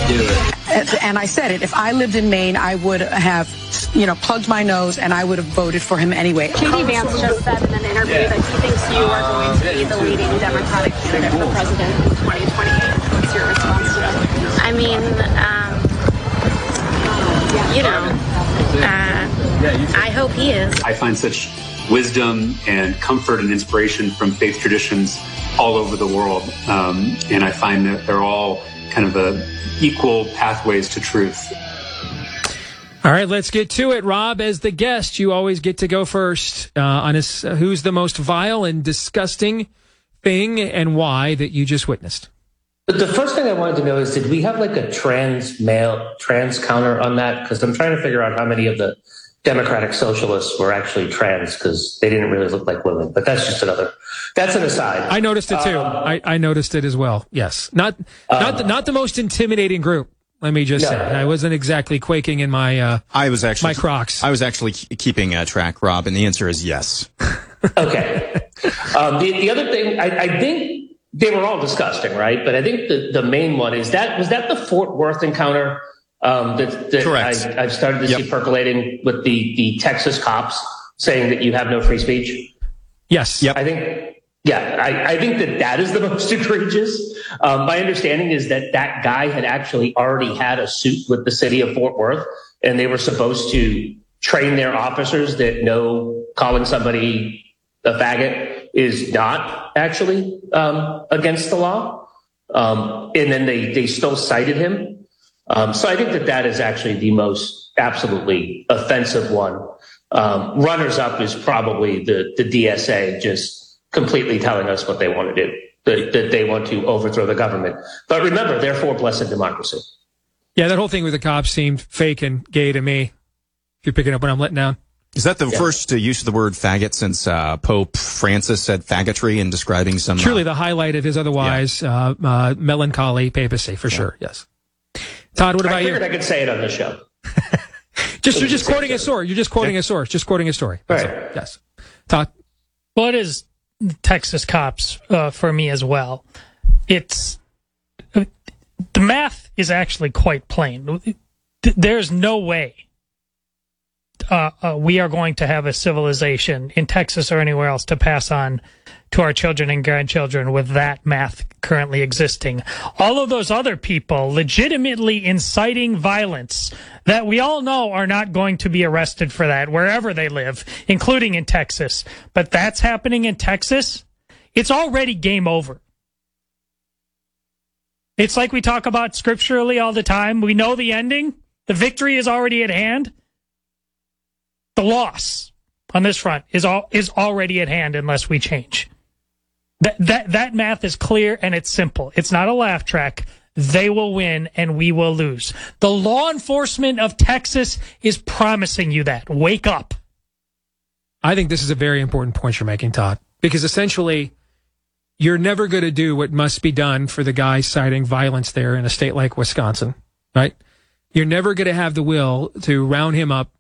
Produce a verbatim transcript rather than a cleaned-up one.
do it. And I said it. If I lived in Maine, I would have, you know, plugged my nose and I would have voted for him anyway. J D Vance just said in an interview yeah. that he thinks you are going to be the leading Democratic candidate for president in twenty twenty-eight. What's your response to that? I mean, um, you know, uh, I hope he is. I find such wisdom and comfort and inspiration from faith traditions all over the world. Um, and I find that they're all kind of a equal pathways to truth. All right, let's get to it. Rob, as the guest, you always get to go first uh, on this, uh, who's the most vile and disgusting thing and why that you just witnessed. But the first thing I wanted to know is, did we have like a trans male, trans counter on that? Because I'm trying to figure out how many of the Democratic socialists were actually trans, because they didn't really look like women. But that's just another, that's an aside. I noticed it too. Um, I, I noticed it as well. Yes. Not, not, um, the, not the most intimidating group. Let me just no, say, I wasn't exactly quaking in my, uh, I was actually, my Crocs. I was actually keeping uh, track, Rob, and the answer is yes. Okay. Um, the, the other thing, I, I think they were all disgusting, right? But I think the, the main one is that, was that the Fort Worth encounter? Um, that, that Correct. I, I've started to yep. see percolating with the, the Texas cops saying that you have no free speech. Yes. Yep. I think, yeah, I, I think that that is the most egregious. Um, my understanding is that that guy had actually already had a suit with the city of Fort Worth, and they were supposed to train their officers that no, calling somebody a faggot is not actually um, against the law. Um, and then they, they still cited him. Um, so I think that that is actually the most absolutely offensive one. Um, runners up is probably the, the D S A just completely telling us what they want to do, that, that they want to overthrow the government. But remember, they're for blessed democracy. Yeah, that whole thing with the cops seemed fake and gay to me, if you're picking up what I'm letting down. Is that the yeah. first uh, use of the word faggot since uh, Pope Francis said faggotry in describing some... Truly uh, the highlight of his otherwise yeah. uh, uh, melancholy papacy, for yeah. sure, yes. Todd, what about I figured you? I could say it on the show. just You're just quoting a source. You're just quoting yeah. a source. Just quoting a story. Right. So, yes. Todd? Well, it is Texas cops uh, for me as well. It's uh, the math is actually quite plain. There's no way uh, uh, we are going to have a civilization in Texas or anywhere else to pass on to our children and grandchildren with that math currently existing. All of those other people legitimately inciting violence that we all know are not going to be arrested for that wherever they live, including in Texas. But that's happening in Texas. It's already game over. It's like we talk about scripturally all the time. We know the ending. The victory is already at hand. The loss on this front is all is already at hand unless we change. That that that math is clear and it's simple. It's not a laugh track. They will win and we will lose. The law enforcement of Texas is promising you that. Wake up. I think this is a very important point you're making, Todd, because essentially you're never going to do what must be done for the guy citing violence there in a state like Wisconsin, right? You're never going to have the will to round him up